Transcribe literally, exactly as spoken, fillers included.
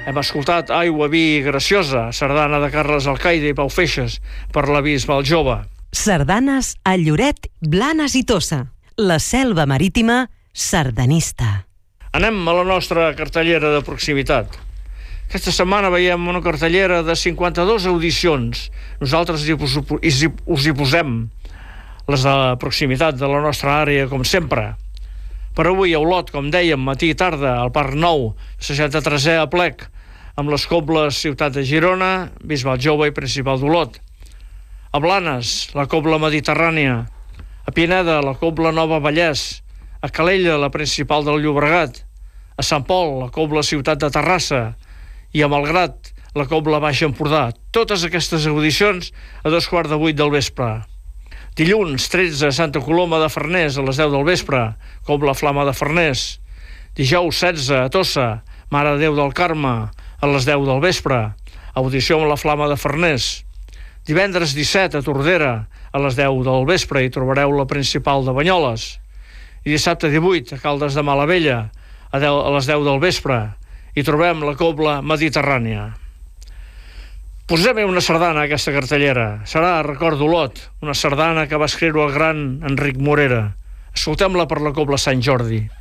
Hem escoltat Aigua, vi i graciosa, sardana de Carles Alcaide i Pau Feixes, per la Bisbal Jove. Sardanes a Lloret, Blanes i Tossa. La Selva Marítima sardanista. Anem a la nostra cartellera de proximitat. Aquesta setmana veiem una cartellera de cinquanta-dues audicions. Nosaltres us hi posem les de proximitat de la nostra àrea, com sempre. Per avui a Olot, com dèiem, matí i tarda, al Parc Nou, seixanta-tresè aplec, amb les cobles Ciutat de Girona, Bisbal Jove i Principal d'Olot. A Blanes, la cobla Mediterrània. A Pineda, la cobla Nova Vallès. A Calella, la Principal del Llobregat. A Sant Pol, la cobla Ciutat de Terrassa. I a Malgrat, la cobla Baix Empordà. Totes aquestes audicions a dos quarts de vuit del vespre. Dilluns, tretze, Santa Coloma de Farners, a les deu del vespre, cobla Flama de Farners. Dijous, setze, a Tossa, Mare de Déu del Carme, a les deu del vespre, audició amb la Flama de Farners. Divendres disset, a Tordera, a les deu del vespre, hi trobareu la Principal de Banyoles. I dissabte divuit, a Caldes de Malavella, a, deu, a les deu del vespre, hi trobem la cobla Mediterrània. Posem-hi una sardana a aquesta cartellera. Serà Record d'Olot, una sardana que va escriure el gran Enric Morera. Escoltem-la per la cobla Sant Jordi.